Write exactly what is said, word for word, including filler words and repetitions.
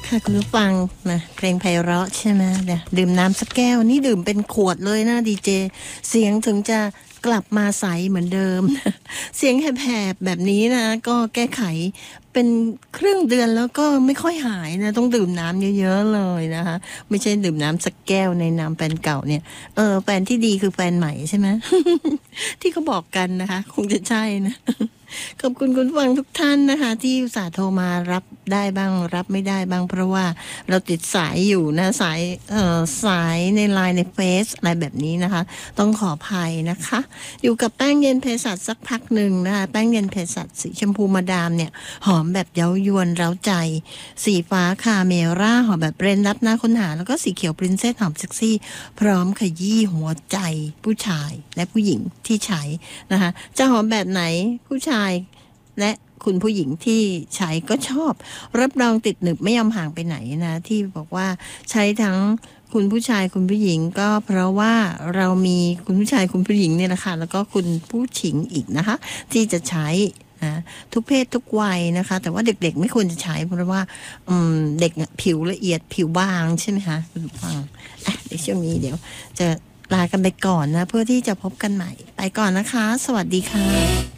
ค่ะคุณผู้ฟังนะเพลงไพเราะใช่ไหมเนี่ยดื่มน้ำสักแก้วนี่ดื่มเป็นขวดเลยนะดีเจเสียงถึงจะกลับมาใสเหมือนเดิม เสียงแหบๆแบบนี้นะก็แก้ไขเป็นครึ่งเดือนแล้วก็ไม่ค่อยหายนะต้องดื่มน้ำเยอะๆเลยนะคะไม่ใช่ดื่มน้ำสักแก้วในน้ำแฟนเก่าเนี่ยเออแฟนที่ดีคือแฟนใหม่ใช่ไหม ที่เขาบอกกันนะคะคงจะใช่นะ ขอบคุณคุณฟังทุกท่านนะคะที่อุตส่าห์โทรมารับได้บ้างรับไม่ได้บ้างเพราะว่าเราติดสายอยู่นะสายเอ่อสายในไลน์ในเฟซอะไรแบบนี้นะคะต้องขออภัยนะคะอยู่กับแป้งเย็นเภสัชสักพักหนึ่งนะคะแป้งเย็นเภสัชสีชมพูมาดามเนี่ยหอมแบบเย้ายวนเร้าใจสีฟ้าคาเมร่าหอมแบบเรนรับหน้าค้นหาแล้วก็สีเขียวปรินเซสหอมเซ็กซี่พร้อมขยี้หัวใจผู้ชายและผู้หญิงที่ใช้นะคะจะหอมแบบไหนผู้ชายและคุณผู้หญิงที่ใช้ก็ชอบรับรองติดหนึบไม่ยอมห่างไปไหนนะที่บอกว่าใช้ทั้งคุณผู้ชายคุณผู้หญิงก็เพราะว่าเรามีคุณผู้ชายคุณผู้หญิงเนี่ยนะคะแล้วก็คุณผู้หญิงอีกนะคะที่จะใช้นะทุกเพศทุกวัยนะคะแต่ว่าเด็กๆไม่ควรจะใช้เพราะว่าอืมเด็กผิวละเอียดผิวบางใช่ไหมคะคุณผู้ฟังอ่ะในช่วงนี้เดี๋ยวจะลากันไปก่อนนะเพื่อที่จะพบกันใหม่ไปก่อนนะคะสวัสดีค่ะ